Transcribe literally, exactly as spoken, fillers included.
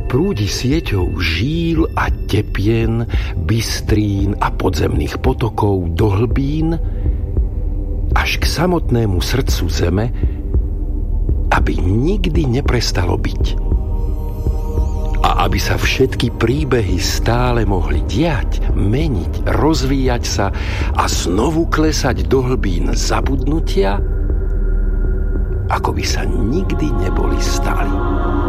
prúdi sieťou žíl a tepien, bystrín a podzemných potokov do hlbín, až k samotnému srdcu zeme, aby nikdy neprestalo byť. A aby sa všetky príbehy stále mohli diať, meniť, rozvíjať sa a znovu klesať do hlbín zabudnutia, ako by sa nikdy neboli stali.